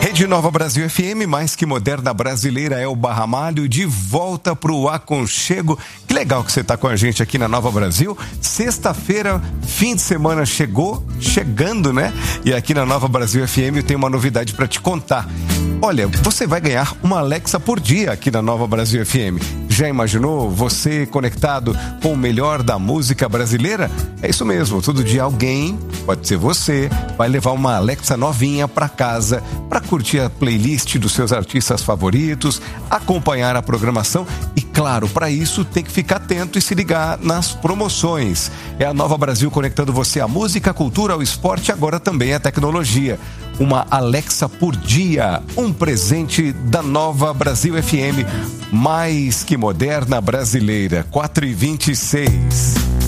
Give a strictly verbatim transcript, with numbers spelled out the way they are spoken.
Rede Nova Brasil F M, mais que moderna brasileira, é o Barra Malho, de volta pro aconchego. Que legal que você tá com a gente aqui na Nova Brasil. Sexta-feira, fim de semana chegou, chegando, né? E aqui na Nova Brasil F M eu tenho uma novidade para te contar. Olha, você vai ganhar uma Alexa por dia aqui na Nova Brasil F M. Já imaginou você conectado com o melhor da música brasileira? É isso mesmo, todo dia alguém, pode ser você, vai levar uma Alexa novinha para casa para curtir a playlist dos seus artistas favoritos, acompanhar a programação e, claro, para isso tem que ficar atento e se ligar nas promoções. É a Nova Brasil conectando você à música, à cultura, ao esporte e agora também à tecnologia. Uma Alexa por dia, um presente da Nova Brasil F M, mais que moderna brasileira, quatro e vinte e seis.